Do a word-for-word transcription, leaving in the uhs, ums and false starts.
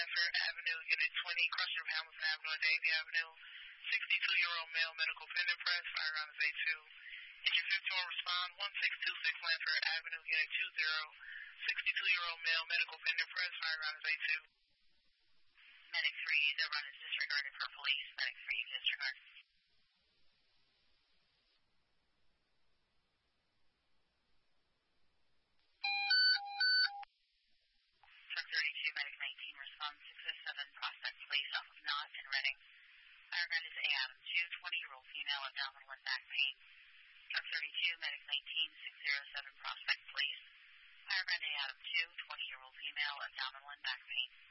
Fair Avenue, Unit twenty, Crusher, Hamilton Avenue, Davie Avenue. sixty-two-year-old male, medical pending press, fireground is A two. Engine fifty-one, respond, one six two six Lanfair Avenue, Unit two zero. sixty-two-year-old male, medical pending press, fireground is A two. Medic three, the run is disregarded for police. Medic three, disregard. Truck thirty-two, Medic nineteen, respond six oh seven, Prospect Place off of Knott and Reading. Fireground is A Adam two, twenty-year-old female, abdominal and back pain. Truck thirty-two, Medic nineteen, six oh seven, Prospect Place. Fireground A Adam two, twenty-year-old female, abdominal and back pain.